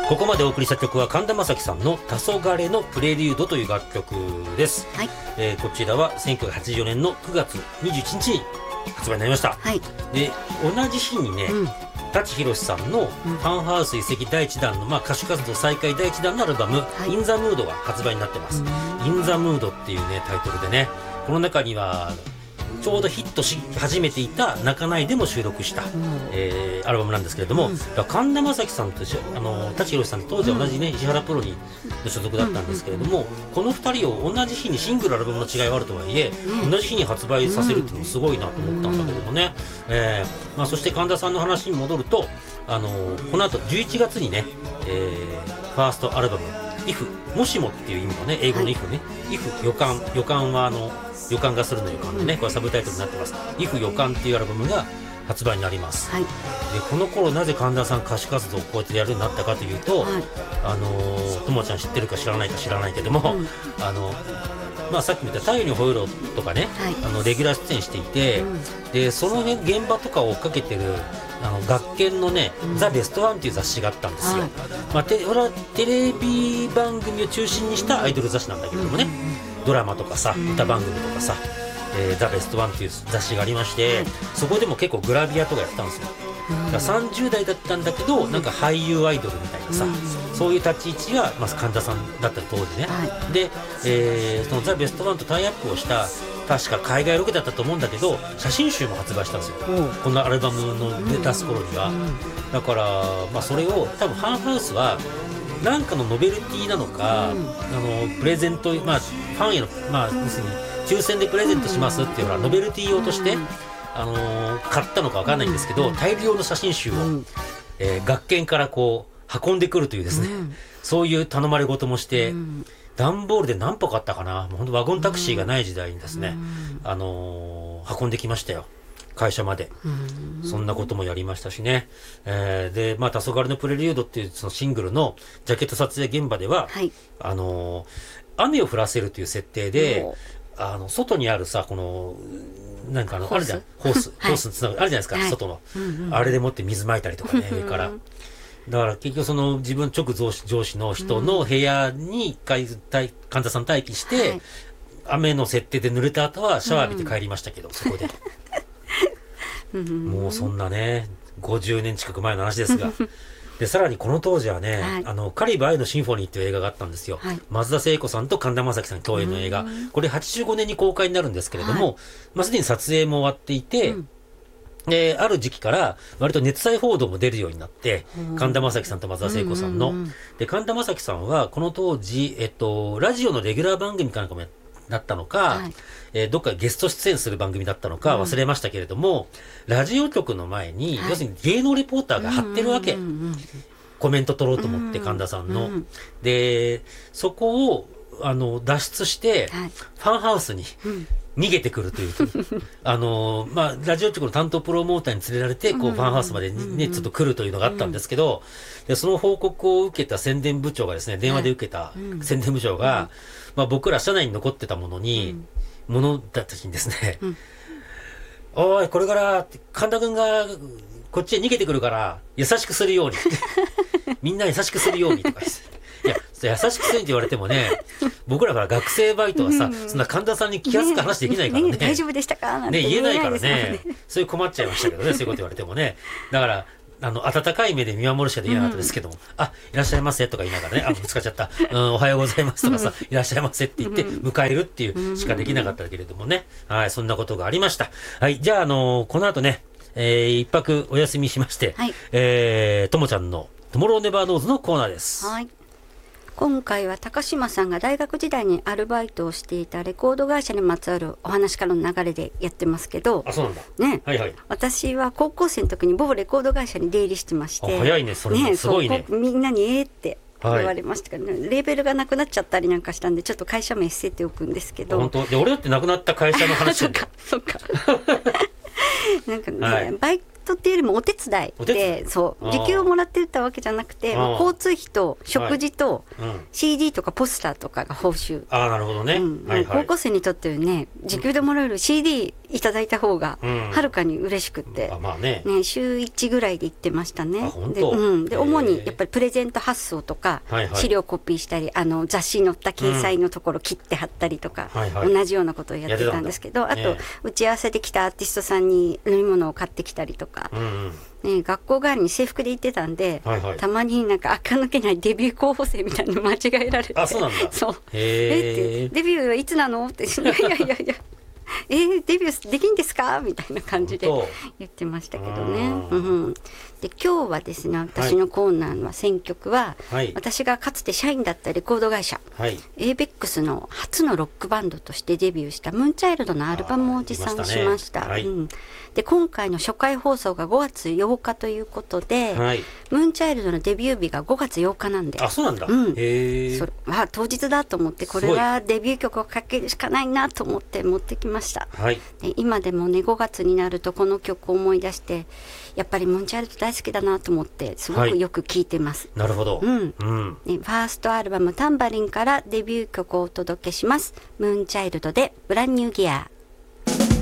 ここまでお送りした曲は神田正輝さんの「黄昏のプレリュード」という楽曲です、はい。こちらは1984年の9月21日に発売になりました、はい。で同じ日にね、舘ひろしさんのファンハウス移籍第1弾の、歌手活動再開第1弾のアルバム「インザムードが発売になってます。インザムードっていうねタイトルでね、この中にはちょうどヒットし始めていた泣かないでも収録した、アルバムなんですけれども、神田正輝さんと舘ひろしさん当時は同じね、石原プロにの所属だったんですけれども、この2人を同じ日にシングルアルバムの違いはあるとはいえ、同じ日に発売させるっていうのもすごいなと思ったんだけどもね、そして神田さんの話に戻ると、この後11月にね、ファーストアルバムIf もしもっていう意味のね、英語の If ね、If 予感は予感がするの予感でね、これはサブタイトルになってます。If 予感っていうアルバムが発売になります、はい。でこの頃なぜ神田さん歌手活動をこうやってやるようになったかというと、ともちゃん知ってるか知らないか知らないけども、さっきも言った「太陽にほえろ」とかね、レギュラー出演していて、でその、ね、現場とかを追っかけてる学研のね「ザ・ベストワン」っていう雑誌があったんですよ、俺はテレビ番組を中心にしたアイドル雑誌なんだけれどもね、ドラマとかさ、歌番組とかさ、ザ・ベストワンっていう雑誌がありまして、そこでも結構グラビアとかやったんですよ。だから30代だったんだけど、なんか俳優アイドルみたいなさ、そういう立ち位置が、神田さんだった当時ね、で、そのザ・ベストワンとタイアップをした確か海外ロケだったと思うんだけど、写真集も発売したんですよ、このアルバムの出す頃には。だから、それを多分ファンハウスはなんかのノベルティなのか、プレゼント、ファンへの、要するに抽選でプレゼントしますっていうのはノベルティ用として、買ったのか分かんないんですけど、大量の写真集を、学研からこう運んでくるというですね、そういう頼まれ事もして、段ボールで何歩買ったかな、もうほんとワゴンタクシーがない時代にですね、運んできましたよ、会社まで。そんなこともやりましたしね、で黄昏のプレリュードっていうそのシングルのジャケット撮影現場では、雨を降らせるという設定で、外にあるさ、このなんかあるじゃん、ホースにつなぐあるじゃないですか、外の、あれでもって水まいたりとかね、上からだから結局その自分直上司の人の部屋に神田さん待機して、雨の設定で濡れた後はシャワー浴びて帰りましたけど、そこでもうそんなね50年近く前の話ですがでさらにこの当時はね、カリブ愛のシンフォニーっていう映画があったんですよ、松田聖子さんと神田正輝さん共演の映画、これ85年に公開になるんですけれども、すでに撮影も終わっていて、である時期から割と熱愛報道も出るようになって、神田正輝さんと松田聖子さんの、で神田正輝さんはこの当時、ラジオのレギュラー番組かなんかもだったのか、どっかゲスト出演する番組だったのか忘れましたけれども、ラジオ局の前に、要するに芸能リポーターが張ってるわけ、コメント取ろうと思って、神田さんの、でそこを脱出して、ファンハウスに逃げてくるというラジオ局の担当プロモーターに連れられてこうファンハウスまでねちょっと来るというのがあったんですけど、でその報告を受けた宣伝部長がですね、電話で受けた宣伝部長が、僕ら社内に残ってたものだった時にですね、おいこれから神田君がこっちへ逃げてくるから優しくするようにみんな優しくするようにとかいや優しくするって言われてもね、僕らから学生バイトはさ、そんな神田さんに気安く話できないからね、 大丈夫でしたかなんて言えないからね、そういう困っちゃいましたけどね、そういうこと言われてもね。だから温かい目で見守るしかできなかったですけども、いらっしゃいませとか言いながらね、ぶつかっちゃった、おはようございますとかさ、いらっしゃいませって言って迎えるっていうしかできなかったけれどもね、そんなことがありました。じゃあ、この後ね、一泊お休みしまして、ともちゃんのトゥモローネバーノーズのコーナーです。 今回は高島さんが大学時代にアルバイトをしていたレコード会社にまつわるお話からの流れでやってますけど、 そうなんだね、 私は高校生の時に某レコード会社に出入りしてまして、 早いね、それもすごいね、 みんなにって言われましたから、レーベルがなくなっちゃったりなんかしたんでちょっと会社名伏せておくんですけど、 本当で俺だってなくなった会社の話なんだよそうかなんかね、バイトっていうよりもお手伝いで、時給をもらってたわけじゃなくて、交通費と食事と CD とかポスターとかが報酬。 なるほどね、 高校生にとってはね、時給でもらえる CD いただいた方がはるかに嬉しくて、ね、週1ぐらいで行ってましたね。で主にやっぱりプレゼント発送とか、資料コピーしたり雑誌に載った掲載のところ切って貼ったりとか、同じようなことをやってたんですけど、あと打ち合わせで来たアーティストさんに飲み物を買ってきたりとか、学校帰りに制服で行ってたんで、たまになんか垢抜けないデビュー候補生みたいなの間違えられて、 そうなんだ。 そうデビューはいつなのっていやデビューできんですかみたいな感じで言ってましたけどね。で今日はですね、私のコーナーの選曲は、私がかつて社員だったレコード会社、ABEX の初のロックバンドとしてデビューしたムーンチャイルドのアルバムを持参しました。で今回の初回放送が5月8日ということで、ムーンチャイルドのデビュー日が5月8日なんで、 そうなんだ。 それは当日だと思って、これはデビュー曲をかけるしかないなと思って持ってきました。で今でもね、5月になるとこの曲を思い出して、やっぱりムーンチャイルド大好きだなと思ってすごくよく聴いてます。 なるほど。 ファーストアルバムタンバリンからデビュー曲をお届けします。ムーンチャイルドでブランニューギア。